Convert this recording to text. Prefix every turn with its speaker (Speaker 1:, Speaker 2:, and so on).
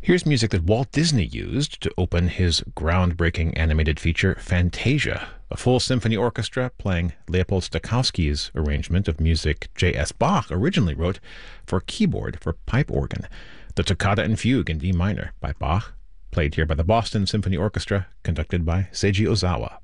Speaker 1: Here's music that Walt Disney used to open his groundbreaking animated feature, Fantasia, a full symphony orchestra playing Leopold Stokowski's arrangement of music J.S. Bach originally wrote for keyboard for pipe organ, the Toccata and Fugue in D minor by Bach, played here by the Boston Symphony Orchestra, conducted by Seiji Ozawa.